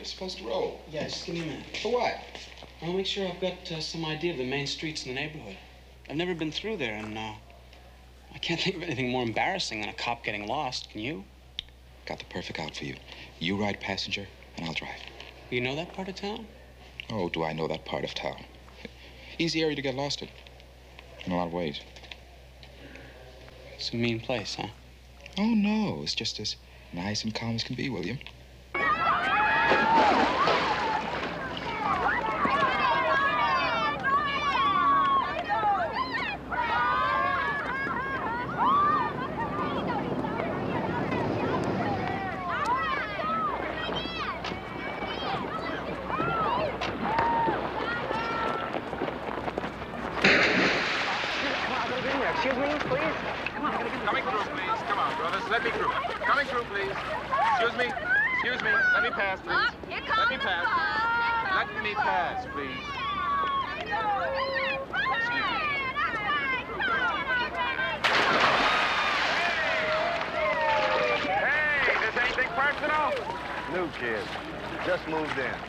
supposed to roll. Yeah, just give me a minute. For what? I want to make sure I've got some idea of the main streets in the neighborhood. I've never been through there, and I can't think of anything more embarrassing than a cop getting lost. Can you? Got the perfect out for you. You ride passenger, and I'll drive. You know that part of town? Oh, do I know that part of town? Easy area to get lost in a lot of ways. It's a mean place, huh? Oh, no. It's just as nice and calm as can be, William. Excuse me, please? Come on, I gotta get Coming through, please. Come on, brothers. Let me through. Coming through, please. Excuse me. Excuse me. Let me pass, please. Let me pass. Let me pass, please. Excuse me. Hey, this anything personal? New kid. Just moved in.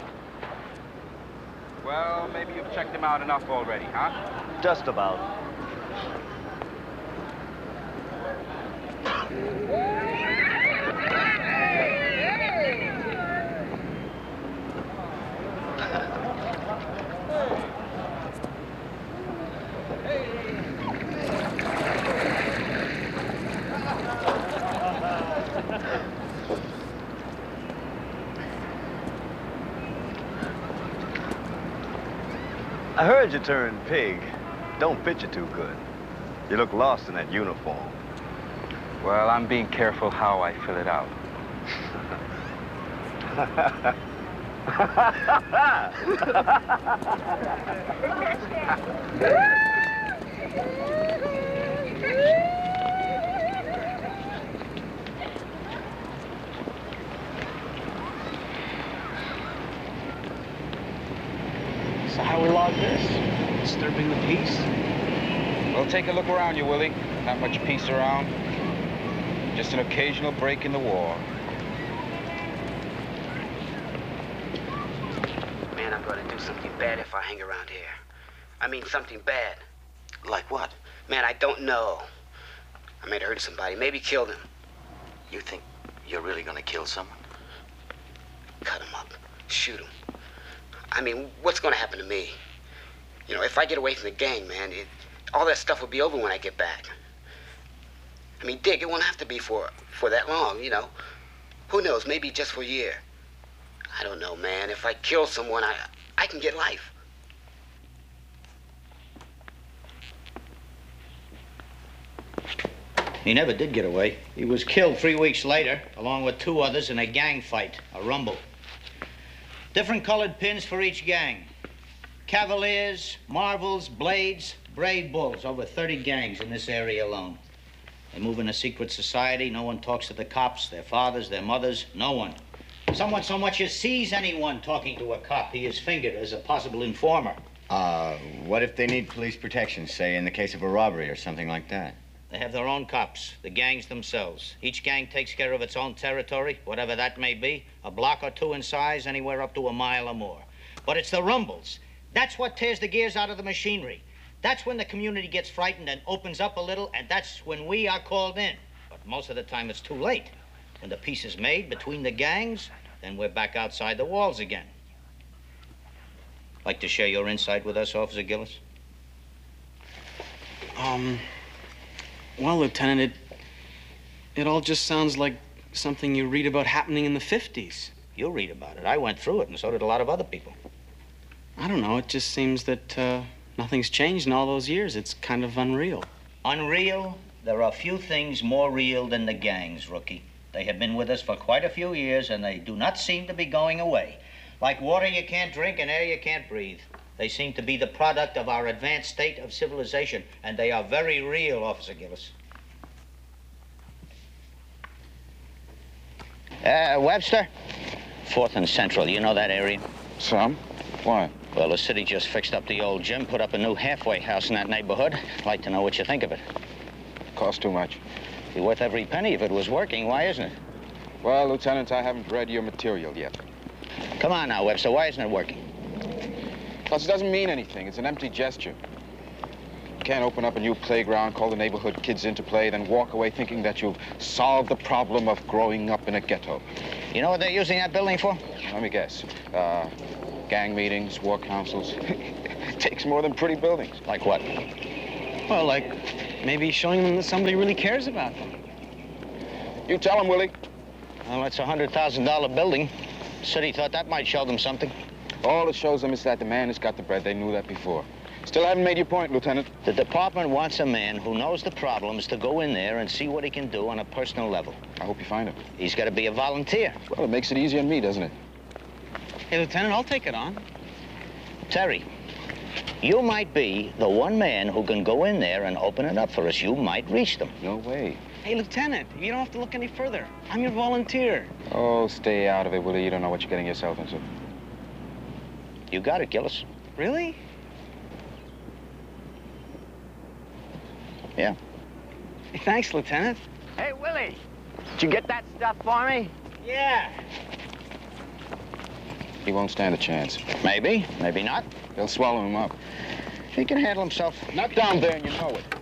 Well, maybe you've checked him out enough already, huh? Just about. I heard you turned pig. Don't fit you too good. You look lost in that uniform. Well, I'm being careful how I fill it out. So how we log this? Disturbing the peace? Well, take a look around you, Willie. Not much peace around. Just an occasional break in the war. Man, I'm gonna do something bad if I hang around here. I mean something bad. Like what? Man, I don't know. I might hurt somebody, maybe kill them. You think you're really gonna kill someone? Cut them up, shoot them. I mean, what's gonna happen to me? You know, if I get away from the gang, man, all that stuff will be over when I get back. I mean, Dick, it won't have to be for that long, you know. Who knows, maybe just for a year. I don't know, man. If I kill someone, I can get life. He never did get away. He was killed 3 weeks later, along with 2 others in a gang fight, a rumble. Different colored pins for each gang. Cavaliers, Marvels, Blades, Brave Bulls. Over 30 gangs in this area alone. They move in a secret society. No one talks to the cops, their fathers, their mothers, no one. Someone so much as sees anyone talking to a cop, he is fingered as a possible informer. What if they need police protection, say in the case of a robbery or something like that? They have their own cops, the gangs themselves. Each gang takes care of its own territory, whatever that may be, a block or 2 in size, anywhere up to a mile or more. But it's the rumbles. That's what tears the gears out of the machinery. That's when the community gets frightened and opens up a little, and that's when we are called in. But most of the time it's too late. When the peace is made between the gangs, then we're back outside the walls again. Like to share your insight with us, Officer Gillis? Well, Lieutenant, it all just sounds like something you read about happening in the 50s. You read about it. I went through it, and so did a lot of other people. I don't know. It just seems that nothing's changed in all those years. It's kind of unreal. Unreal? There are few things more real than the gangs, rookie. They have been with us for quite a few years, and they do not seem to be going away. Like water you can't drink and air you can't breathe. They seem to be the product of our advanced state of civilization, and they are very real, Officer Gillis. Webster? 4th and Central, you know that area? Some? Why? Well, the city just fixed up the old gym, put up a new halfway house in that neighborhood. I'd like to know what you think of it. Cost too much. Be worth every penny if it was working. Why isn't it? Well, Lieutenant, I haven't read your material yet. Come on now, Webster. Why isn't it working? Plus, it doesn't mean anything. It's an empty gesture. You can't open up a new playground, call the neighborhood kids in to play, then walk away thinking that you've solved the problem of growing up in a ghetto. You know what they're using that building for? Let me guess. Gang meetings, war councils. It takes more than pretty buildings. Like what? Well, like maybe showing them that somebody really cares about them. You tell them, Willie. Well, it's a $100,000 building. The city thought that might show them something. All it shows them is that the man has got the bread. They knew that before. Still haven't made your point, Lieutenant. The department wants a man who knows the problems to go in there and see what he can do on a personal level. I hope you find him. He's got to be a volunteer. Well, it makes it easier on me, doesn't it? Hey, Lieutenant, I'll take it on. Terry, you might be the one man who can go in there and open it up for us. You might reach them. No way. Hey, Lieutenant, you don't have to look any further. I'm your volunteer. Oh, stay out of it, Willie. You don't know what you're getting yourself into. You got it, Gillis. Really? Yeah. Hey, thanks, Lieutenant. Hey, Willie, did you get that stuff for me? Yeah. He won't stand a chance. Maybe, maybe not. They'll swallow him up. He can handle himself. Not down there, and you know it.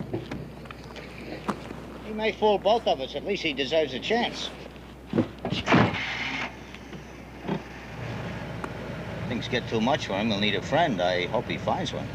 He may fool both of us. At least he deserves a chance. Things get too much for him. He'll need a friend. I hope he finds one.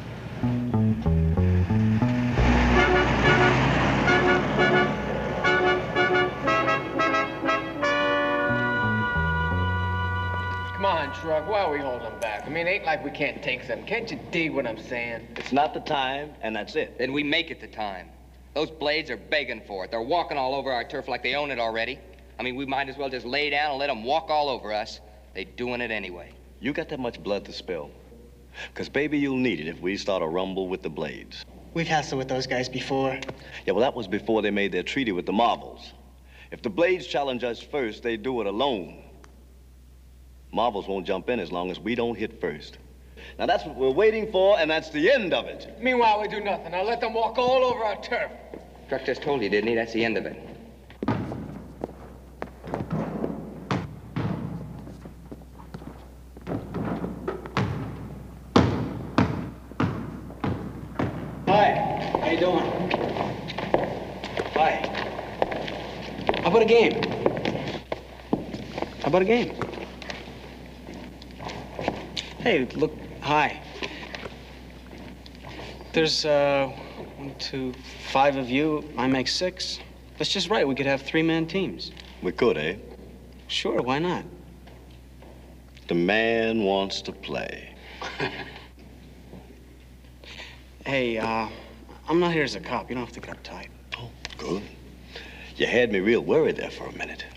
Come on, Shrug, why are we holding back? I mean, it ain't like we can't take something. Can't you dig what I'm saying? It's not the time, and that's it. Then we make it the time. Those blades are begging for it. They're walking all over our turf like they own it already. I mean, we might as well just lay down and let them walk all over us. They're doing it anyway. You got that much blood to spill? Because, baby, you'll need it if we start a rumble with the Blades. We've hassled with those guys before. Yeah, well, that was before they made their treaty with the Marvels. If the Blades challenge us first, they do it alone. Marvels won't jump in as long as we don't hit first. Now, that's what we're waiting for, and that's the end of it. Meanwhile, we do nothing. I let them walk all over our turf. Truck just told you, didn't he? That's the end of it. Hi, how you doing? Hi. How about a game? How about a game? Hey, look, hi. There's, 1, 2, 5 of you. I make 6. That's just right. We could have 3-man teams. We could, eh? Sure, why not? The man wants to play. Hey, I'm not here as a cop. You don't have to get uptight. Oh, good. You had me real worried there for a minute.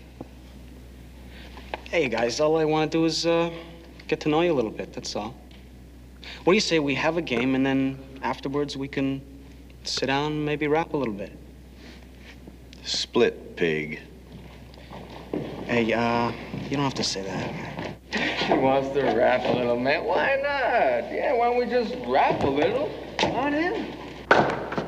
Hey, guys, all I want to do is, get to know you a little bit, that's all. What do you say we have a game, and then afterwards we can sit down and maybe rap a little bit? Split, pig. Hey, you don't have to say that. She wants to rap a little, man. Why not? Yeah, why don't we just rap a little? On in.